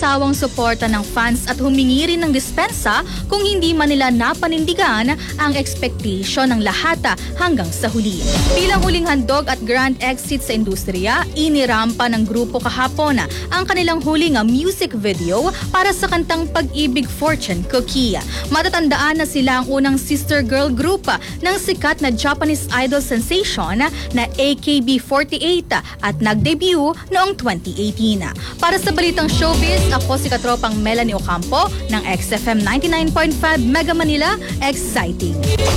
sawang suporta ng fans at humingi rin ng dispensa kung hindi man nila napanindigan ang expectation ng lahat hanggang sa huli. Bilang huling handog at grand exit sa industriya, inirampa ng grupo kahapon ang kanilang huling music video para sa kantang Pag-ibig Fortune Cookie. Matatandaan na sila ang unang sister girl group ng sikat na Japanese idol sensation na AKB48 at nag-debut noong 2018. Para sa Balitang Showbiz, ako si Katropang Melanie Ocampo ng XFM 99.5 Mega Manila. Exciting!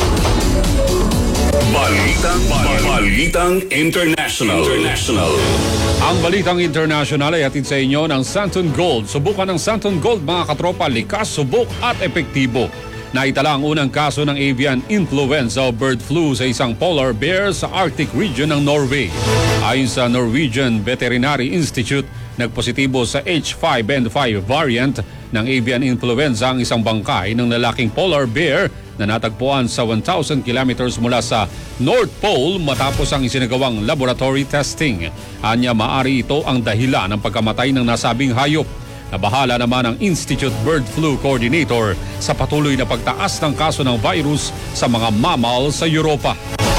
Balitang International. Ang Balitang International ay hatid sa inyo ng Santon Gold. Subukan ng Santon Gold, mga katropa, likas, subok at epektibo. Naitala ang unang kaso ng avian influenza o bird flu sa isang polar bear sa Arctic region ng Norway. Ayon sa Norwegian Veterinary Institute, nagpositibo sa H5N5 variant ng avian influenza ang isang bangkay ng lalaking polar bear na natagpuan sa 1,000 kilometers mula sa North Pole matapos ang isinagawang laboratory testing. Anya, maari ito ang dahilan ng pagkamatay ng nasabing hayop. Nabahala naman ang Institute Bird Flu Coordinator sa patuloy na pagtaas ng kaso ng virus sa mga mammal sa Europa.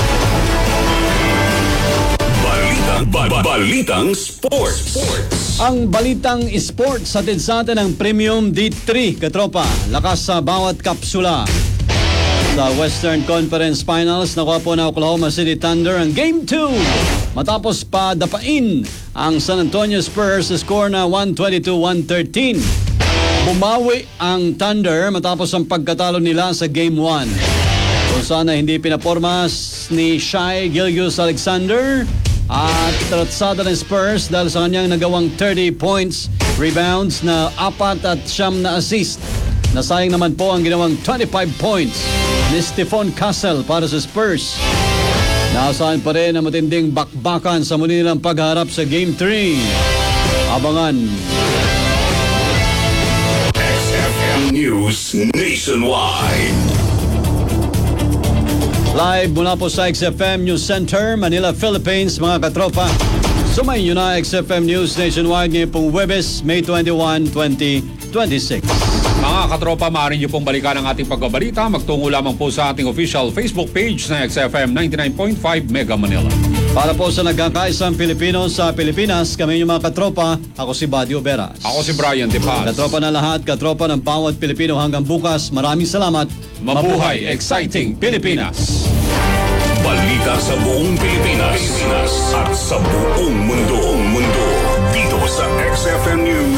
Balitang Sports. Ang Balitang Sports hatid sa atin ng Premium D3, katropa. Lakas sa bawat kapsula. Sa Western Conference Finals, nakuha po na Oklahoma City Thunder ang Game 2. Matapos pa dapain ang San Antonio Spurs sa score na 122-113. Bumawi ang Thunder matapos ang pagkatalo nila sa Game 1. Kung sana hindi pinaporma ni Shai Gilgeous-Alexander at tratsada ng Spurs dahil sa kanyang nagawang 30 points, rebounds na 4 at 9 na assist. Nasayang naman po ang ginawang 25 points ni Stephon Castle para sa Spurs. Naasahan pa rin ang matinding bakbakan sa muli nilang pagharap sa Game 3. Abangan. XFM News Nationwide. Live mula po sa XFM News Center, Manila, Philippines, mga katropa. Sumayin nyo na XFM News Nationwide ngayong pong Huwebes, May 21, 2026. Mga katropa, maaari niyo pong balikan ang ating pagbabalita. Magtungo lamang po sa ating official Facebook page na XFM 99.5 Mega Manila. Para po sa nagkakaisang Pilipino sa Pilipinas, kami yung mga katropa. Ako si Badio Veras. Ako si Brian De Paz. Katropa na lahat, katropa ng bawat Pilipino hanggang bukas. Maraming salamat. Mabuhay, exciting Pilipinas! Balita sa buong Pilipinas at sa buong mundo. Dito sa XFM News.